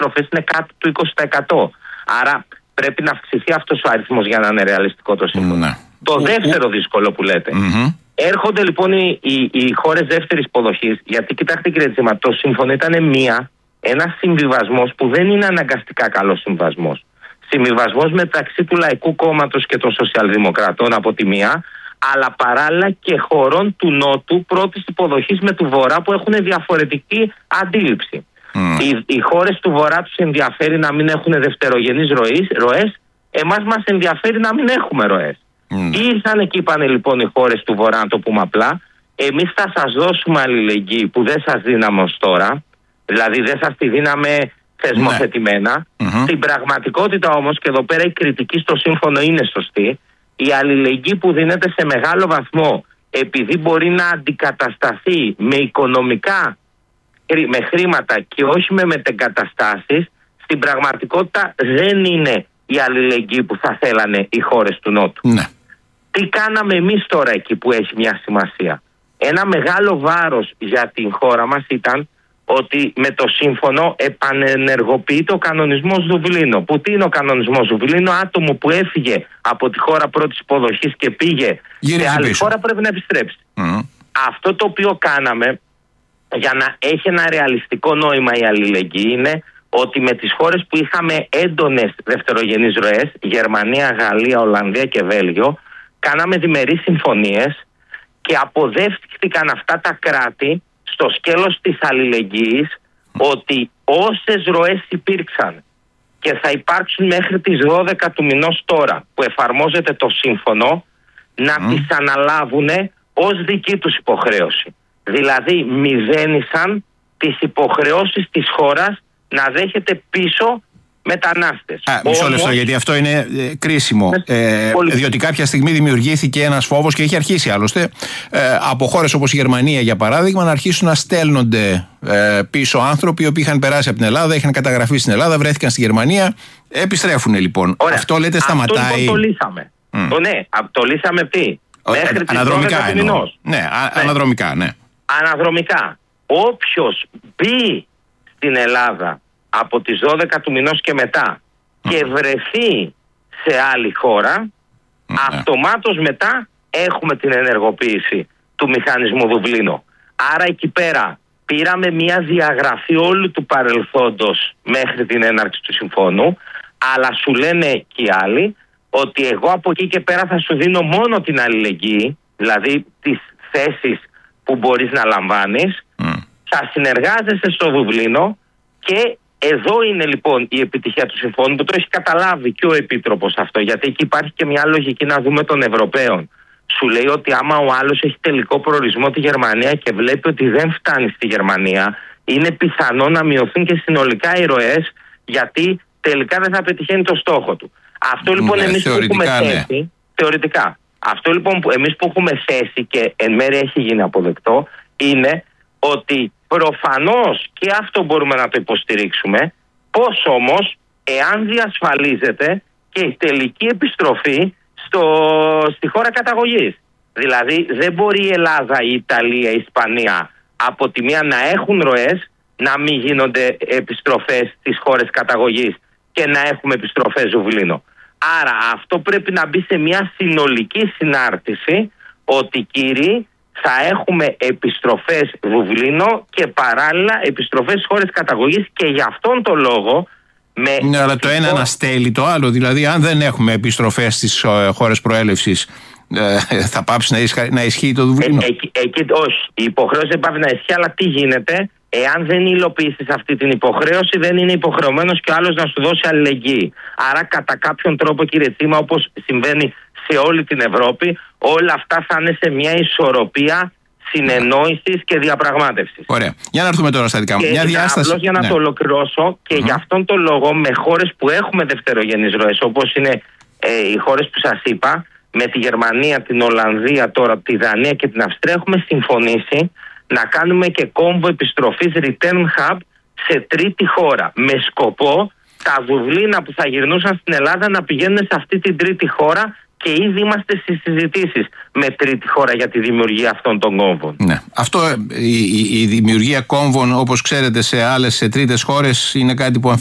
επιστροφές είναι κάτω του 20%. Άρα πρέπει να αυξηθεί αυτός ο αριθμός για να είναι ρεαλιστικό το σύμφωνο. Ναι. Το δεύτερο δύσκολο που λέτε. Έρχονται λοιπόν οι χώρες δεύτερης υποδοχής, γιατί κοιτάξτε κύριε Τσίμα, το σύμφωνο ήταν ένας συμβιβασμός που δεν είναι αναγκαστικά καλός συμβιβασμός. Συμβιβασμός μεταξύ του Λαϊκού Κόμματος και των Σοσιαλδημοκρατών από τη μία, αλλά παράλληλα και χωρών του Νότου πρώτης υποδοχής με του Βορρά που έχουν διαφορετική αντίληψη. Οι χώρες του Βορρά τους ενδιαφέρει να μην έχουν δευτερογενείς ροές, εμάς μας ενδιαφέρει να μην έχουμε ροές. Ήρθαν και είπανε λοιπόν οι χώρες του Βορρά, να το πούμε απλά, εμείς θα σας δώσουμε αλληλεγγύη που δεν σας δίναμε ως τώρα, δηλαδή δεν σας τη δίναμε θεσμοθετημένα. Στην πραγματικότητα όμως, και εδώ πέρα η κριτική στο σύμφωνο είναι σωστή, η αλληλεγγύη που δίνεται σε μεγάλο βαθμό, επειδή μπορεί να αντικατασταθεί με οικονομικά, με χρήματα και όχι με μετεγκαταστάσεις, στην πραγματικότητα δεν είναι η αλληλεγγύη που θα θέλανε οι χώρες του Νότου. Ναι. Τι κάναμε εμείς τώρα εκεί που έχει μια σημασία? Ένα μεγάλο βάρος για την χώρα μας ήταν ότι με το σύμφωνο επανενεργοποιείται ο κανονισμός Δουβλίνο. Που τι είναι ο κανονισμός Δουβλίνο? Άτομο που έφυγε από τη χώρα πρώτης υποδοχής και πήγε σε άλλη χώρα πρέπει να επιστρέψει. Αυτό το οποίο κάναμε για να έχει ένα ρεαλιστικό νόημα η αλληλεγγύη είναι ότι με τις χώρες που είχαμε έντονες δευτερογενείς ροές, Γερμανία, Γαλλία, Ολλανδία και Βέλγιο, κάναμε διμερείς συμφωνίες και αποδέχτηκαν αυτά τα κράτη στο σκέλος της αλληλεγγύης ότι όσες ροές υπήρξαν και θα υπάρξουν μέχρι τις 12 του μηνός τώρα που εφαρμόζεται το σύμφωνο, να τις αναλάβουν ως δική τους υποχρέωση. Δηλαδή μηδένισαν τις υποχρεώσεις της χώρας να δέχεται πίσω μετανάστες. Μισό λεπτό, γιατί αυτό είναι κρίσιμο. Διότι κάποια στιγμή δημιουργήθηκε ένας φόβος και έχει αρχίσει άλλωστε από χώρες όπως η Γερμανία για παράδειγμα να αρχίσουν να στέλνονται πίσω άνθρωποι οι οποίοι είχαν περάσει από την Ελλάδα, είχαν καταγραφεί στην Ελλάδα, βρέθηκαν στη Γερμανία, επιστρέφουν λοιπόν. Ωραία. Αυτό λέτε σταματάει. Αυτό το λύσαμε. Το λύσαμε τι? Μέχρι τις 12 του μηνός. Ναι, αναδρομικά, ναι. Αναδρομικά. Όποιος μπει στην Ελλάδα από τις 12 του μηνός και μετά και βρεθεί σε άλλη χώρα, αυτομάτως μετά έχουμε την ενεργοποίηση του μηχανισμού Δουβλίνο. Άρα εκεί πέρα πήραμε μια διαγραφή όλου του παρελθόντος μέχρι την έναρξη του συμφώνου, αλλά σου λένε και οι άλλοι ότι εγώ από εκεί και πέρα θα σου δίνω μόνο την αλληλεγγύη, δηλαδή τις θέσεις που μπορείς να λαμβάνεις, θα συνεργάζεσαι στο Δουβλίνο. Και εδώ είναι λοιπόν η επιτυχία του συμφώνου που το έχει καταλάβει και ο Επίτροπος αυτό, γιατί εκεί υπάρχει και μια λογική να δούμε των Ευρωπαίων. Σου λέει ότι άμα ο άλλος έχει τελικό προορισμό τη Γερμανία και βλέπει ότι δεν φτάνει στη Γερμανία, είναι πιθανό να μειωθούν και συνολικά οι ροές, γιατί τελικά δεν θα πετυχαίνει το στόχο του. Αυτό λοιπόν εμείς που έχουμε θέσει, θεωρητικά, αυτό λοιπόν που εμείς που έχουμε θέσει και εν μέρει έχει γίνει αποδεκτό, είναι ότι προφανώς και αυτό μπορούμε να το υποστηρίξουμε, πώς όμως εάν διασφαλίζεται και η τελική επιστροφή στη χώρα καταγωγής. Δηλαδή δεν μπορεί η Ελλάδα, η Ιταλία, η Ισπανία από τη μία να έχουν ροές, να μην γίνονται επιστροφές στις χώρες καταγωγής και να έχουμε επιστροφές Δουβλίνο. Άρα αυτό πρέπει να μπει σε μια συνολική συνάρτηση ότι κύριοι θα έχουμε επιστροφές Δουβλίνο και παράλληλα επιστροφές στις χώρες καταγωγής και γι' αυτόν τον λόγο ναι, αλλά το ένα αναστέλει το άλλο. Δηλαδή αν δεν έχουμε επιστροφές στις χώρες προέλευσης θα πάψει να ισχύει το Δουβλίνο? Όχι, η υποχρέωση δεν πάει να ισχύει, αλλά τι γίνεται εάν δεν υλοποιήσεις αυτή την υποχρέωση, δεν είναι υποχρεωμένος και ο άλλος να σου δώσει αλληλεγγύη. Άρα κατά κάποιον τρόπο κύριε Τσίμα, όπως συμβαίνει σε όλη την Ευρώπη, όλα αυτά θα είναι σε μια ισορροπία συνεννόησης και διαπραγμάτευσης. Ωραία. Για να έρθουμε τώρα στα δικά μου. Μια διάσταση. Απλώς για να το ολοκληρώσω και γι' αυτόν τον λόγο με χώρες που έχουμε δευτερογενείς ροές, όπως είναι οι χώρες που σας είπα, με τη Γερμανία, την Ολλανδία, τώρα τη Δανία και την Αυστρία, έχουμε συμφωνήσει να κάνουμε και κόμβο επιστροφής return hub σε τρίτη χώρα, με σκοπό τα Δουβλίνα που θα γυρνούσαν στην Ελλάδα να πηγαίνουν σε αυτή την τρίτη χώρα, και ήδη είμαστε στις συζητήσεις με τρίτη χώρα για τη δημιουργία αυτών των κόμβων. Ναι. Αυτό, η δημιουργία κόμβων, όπως ξέρετε, σε τρίτες χώρες είναι κάτι που